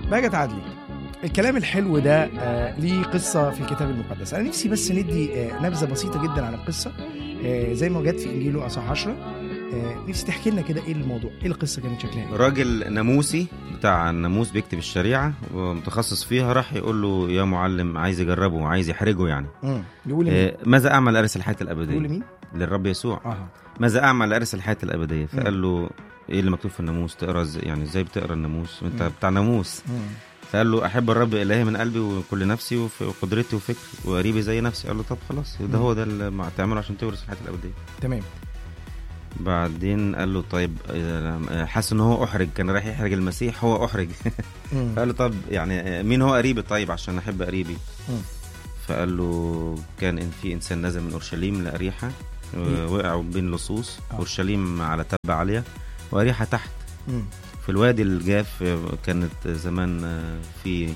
بهجت عدلي، الكلام الحلو ده ليه قصة في الكتاب المقدس. أنا نفسي بس ندي نبذة بسيطة جدا عن القصة زي ما جت في إنجيله أصحاح 10. نفسي تحكي لنا كده إيه الموضوع، إيه القصة كانت شكلها إيه؟ راجل ناموسي بتاع الناموس بيكتب الشريعة ومتخصص فيها، راح يقول له يا معلم، عايز يجربه وعايز يحرجه يعني. يقول ماذا أعمل لأرث الحياة الأبدية؟ يقول مين؟ للرب يسوع. ماذا أعمل لأرث الحياة الأبدية؟ فقال له إيه اللي مكتوب في الناموس؟ تقرأ يعني إزاي بتقرأ الناموس وأنت بتاع ناموس؟ فقال له أحب الرب إلهي من قلبي وكل نفسي وقدرتي وفكري وقريبي زي نفسي. قال له طب خلاص، ده هو ده اللي تعمله عشان تورث الحياة الأبدية. تمام. بعدين قال له طيب، حس ان هو احرج، كان رايح يحرج المسيح، هو احرج. فقال له طب يعني مين هو قريبي طيب عشان احب قريبي؟ فقال له كان ان في انسان نزل من اورشليم لاريحا، وقعوا بين لصوص. اورشليم على تبة عالية واريحا تحت في الوادي الجاف. كانت زمان في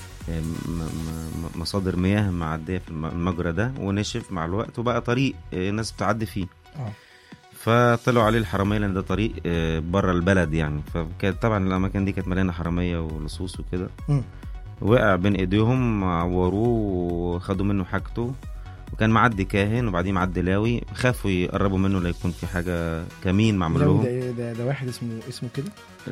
مصادر مياه معدية في المجرى ده، ونشف مع الوقت وبقى طريق الناس بتعدي فيه. فطلعوا عليه الحرامية لأن ده طريق بره البلد يعني. فكانت طبعا الأماكن دي كانت مليانة حرامية ولصوص وكده. وقع بين إيديهم، عوروه وخدوا منه حاجته. وكان معدي كاهن وبعدين معدي لاوي، خافوا يقربوا منه لا يكون في حاجة كمين معمول لهم. ده واحد اسمه كده.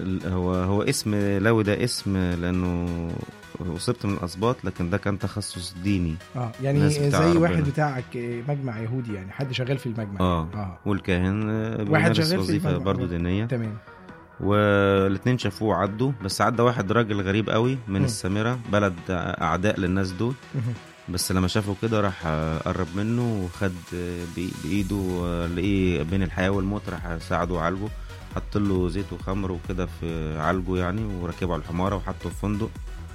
هو اسم لاوي، ده اسم لأنه وصبت من الأسباط، لكن ده كان تخصص ديني. يعني زي واحد بتاعك مجمع يهودي يعني، حد شغال في المجمع. والكاهن واحد شغال في وظيفة برضو دينية. تمام. والاثنين شافوه عدوا، بس عدى واحد راجل غريب قوي من السامرة، بلد أعداء للناس دول. بس لما شافه كده راح قرب منه وخد بإيده، لقيه بين الحياة والموت، راح ساعده وعالجه، حط له زيت وخمر وكده في عالجه يعني، وركبه على الحمارة وحطه في فندق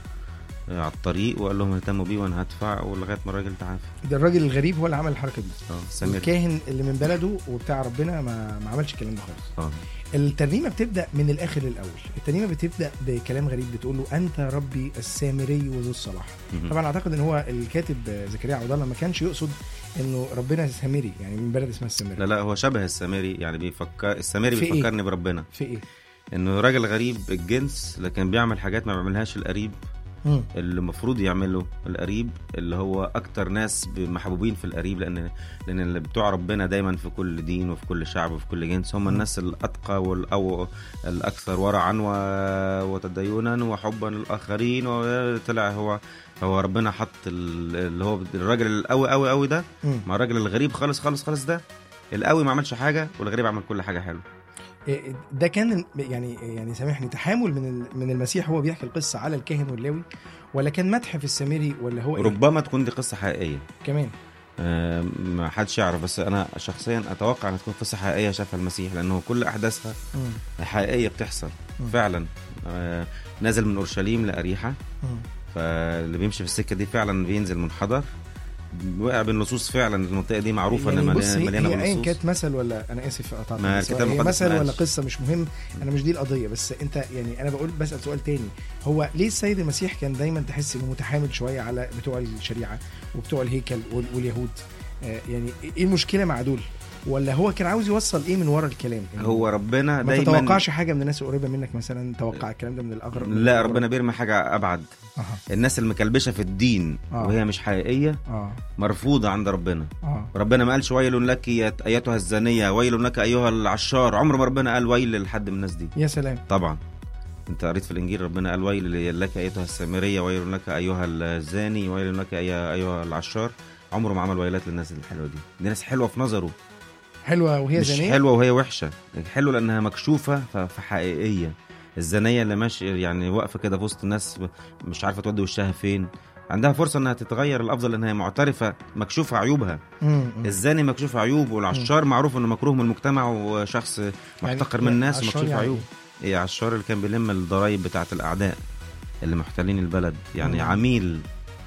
على الطريق، وقال لهم اهتموا بيه وانا هدفع، ولغايه ما الراجل تعافى. ده الراجل الغريب هو اللي عمل الحركه دي. سمير الكاهن اللي من بلده وبتاع ربنا ما عملش الكلام ده خالص. الترنيمه بتبدا من الاخر للاول. الترنيمه بتبدا بكلام غريب، بتقول له انت ربي السامري وذو الصلاح. طبعا اعتقد ان هو الكاتب زكريا عبد الله ما كانش يقصد انه ربنا سامري يعني من بلد اسمها السامري. لا هو شبه السامري يعني، بيفكر السامري بيفكرني بربنا. في ايه؟ انه راجل غريب الجنس، لكن بيعمل حاجات ما بيعملهاش القريب اللي المفروض يعمله القريب، اللي هو اكتر ناس محبوبين في القريب، لان اللي بتوع ربنا دايما في كل دين وفي كل شعب وفي كل جنس هم الناس الاتقى او الاكثر ورعا وتدينا وحبا للاخرين. وطلع هو ربنا حط اللي هو الراجل القوي قوي قوي ده مع الراجل الغريب خالص خالص خالص ده. القوي ما عملش حاجه والغريب عمل كل حاجه حلوه. ده كان يعني سامحني، تحامل من المسيح هو بيحكي القصة على الكاهن واللاوي، ولا كان مدح في السامري، ولا هو ربما تكون دي قصة حقيقية كمان. ما حدش يعرف، بس أنا شخصيا أتوقع أن تكون قصة حقيقية شافها المسيح، لأنه كل أحداثها حقيقية بتحصل فعلا. نازل من أورشليم لأريحة، فاللي بيمشي في السكة دي فعلا بينزل منحدر، وقع بالنصوص. فعلا المنطقه دي معروفه يعني ان مليانه بالنصوص. هي كانت مثل، ولا انا اسف قطعت، هي مثل ولا قصه مش مهم، انا مش دي القضيه. بس انت يعني انا بسال سؤال تاني، هو ليه السيد المسيح كان دايما تحس انه متحامل شويه على بتوع الشريعه وبتوع الهيكل واليهود؟ يعني ايه المشكله مع دول؟ ولا هو كان عاوز يوصل ايه من ورا الكلام؟ هو ربنا دايما ما تتوقعش حاجه من الناس القريبه منك مثلا توقع الكلام ده من الاغرب؟ لا، ربنا بيرمي حاجه ابعد. الناس المكلبشه في الدين وهي مش حقيقيه مرفوضه عند ربنا. ربنا ما قالش ويل لك ايتها الزانيه، ويل لك ايها العشار. عمر ما ربنا قال ويل لحد من الناس دي. يا سلام. طبعا انت قريت في الانجيل ربنا قال ويل لك ايتها السامريه، ويل لك ايها الزاني، ويل لك ايها العشار. عمره ما عمل ويلات للناس الحلوه دي ناس حلوه في نظره، حلوه وهي زانيه، مش حلوه وهي وحشه. حلوه لانها مكشوفه فحقيقيه. الزانيه اللي ماشي يعني واقفه كده في وسط الناس مش عارفه تودي وشها فين، عندها فرصه انها تتغير الافضل لانها معترفه مكشوفه عيوبها. الزاني مكشوف عيوب، والعشار معروف انه مكروه من المجتمع وشخص محتقر من الناس ومكشوف عيوب. ايه عشار اللي كان بيلم الضرايب بتاعه الاعداء اللي محتلين البلد يعني. عميل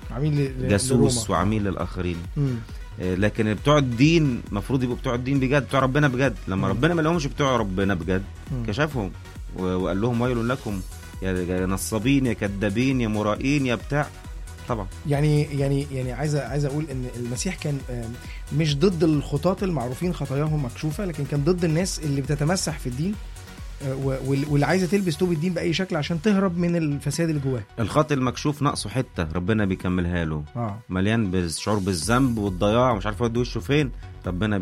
جاسوس وعميل للاخرين. لكن بتوع الدين مفروض يبقوا بتوع الدين بجد، بتوع ربنا بجد. لما ربنا ما لهمش بتوع ربنا بجد كشفهم وقال لهم ويل لكم يا نصابين يا كذابين يا مرائين يا بتاع. طبعا يعني عايز اقول ان المسيح كان مش ضد الخطاة المعروفين خطاياهم مكشوفة، لكن كان ضد الناس اللي بتتمسح في الدين واللي عايزه تلبس توب الدين باي شكل عشان تهرب من الفساد اللي جواه. الخاطئ المكشوف ناقصه حته ربنا بيكملها له. مليان بالشعور بالذنب والضياع ومش عارف يودي وشه فين، ربنا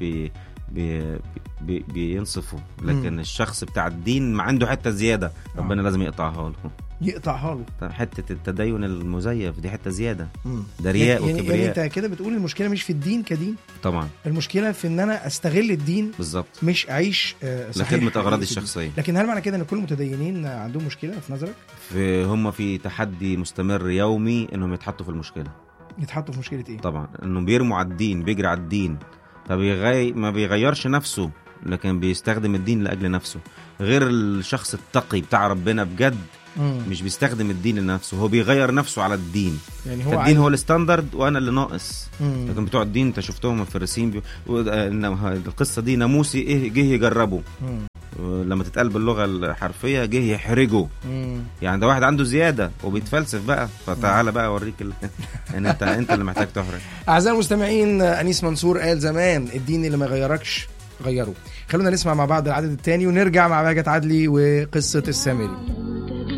بينصفه. لكن الشخص بتاع الدين ما عنده حته زياده ربنا لازم يقطعها له. حته التدين المزيف دي حته زياده، ده رياء وكبرياء. يعني انت كده بتقول المشكله مش في الدين كدين، طبعا المشكله في ان انا استغل الدين بالظبط، مش اعيش لخدمه اغراضي الشخصيه. لكن هل معنى كده ان كل المتدينين عندهم مشكله في نظرك؟ هم في تحدي مستمر يومي انهم يتحطوا في المشكله. يتحطوا في مشكله ايه؟ طبعا انهم بيرموا على الدين، بيجري على الدين، ما بيغيرش نفسه، لكن بيستخدم الدين لاجل نفسه. غير الشخص التقي بتاع ربنا بجد مش بيستخدم الدين لنفسه، هو بيغير نفسه على الدين. يعني هو الدين هو الستاندرد وانا اللي ناقص. لكن بتوع الدين انت شفتهم الفريسيين القصه دي ناموسي جه يجربه، لما تتقال باللغه الحرفيه جه يحرجه. يعني ده واحد عنده زياده وبيتفلسف بقى، فتعالى بقى اوريك يعني انت اللي محتاج تحرج. اعزائي المستمعين، انيس منصور قال زمان الدين اللي ما يغيركش غيره. خلونا نسمع مع بعض العدد الثاني ونرجع مع بهجت عدلي وقصه السامري.